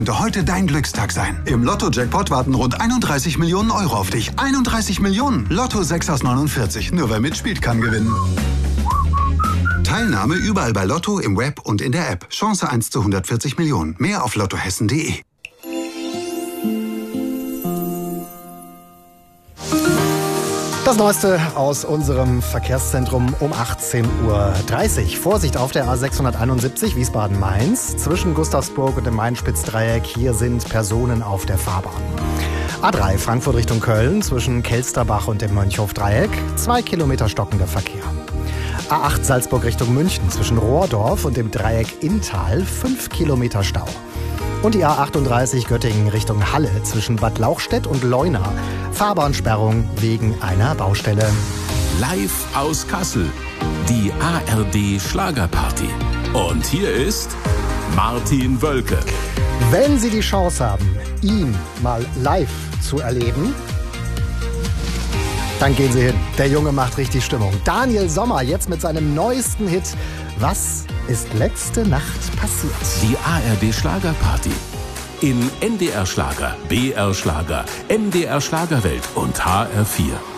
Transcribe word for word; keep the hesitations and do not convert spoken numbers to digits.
könnte heute dein Glückstag sein. Im Lotto-Jackpot warten rund einunddreißig Millionen Euro auf dich. einunddreißig Millionen! Lotto sechs aus neunundvierzig. Nur wer mitspielt, kann gewinnen. Teilnahme überall bei Lotto, im Web und in der App. Chance eins zu hundertvierzig Millionen. Mehr auf lottohessen punkt de. Das Neueste aus unserem Verkehrszentrum um achtzehn Uhr dreißig. Vorsicht auf der A sechshunderteinundsiebzig Wiesbaden-Mainz. Zwischen Gustavsburg und dem Main-Spitz-Dreieck. Hier sind Personen auf der Fahrbahn. A drei Frankfurt Richtung Köln. Zwischen Kelsterbach und dem Mönchhof-Dreieck. Zwei Kilometer stockender Verkehr. A acht Salzburg Richtung München. Zwischen Rohrdorf und dem Dreieck Inntal. Fünf Kilometer Stau. Und die A achtunddreißig Göttingen Richtung Halle zwischen Bad Lauchstädt und Leuna. Fahrbahnsperrung wegen einer Baustelle. Live aus Kassel, die A R D Schlagerparty. Und hier ist Martin Wölke. Wenn Sie die Chance haben, ihn mal live zu erleben, dann gehen Sie hin. Der Junge macht richtig Stimmung. Daniel Sommer jetzt mit seinem neuesten Hit. Was ist letzte Nacht passiert? Die A R D Schlagerparty. In N D R Schlager, B R Schlager, M D R Schlagerwelt und H R vier.